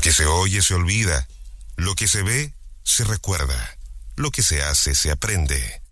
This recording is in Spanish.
que se oye se olvida, lo que se ve se recuerda, lo que se hace se aprende.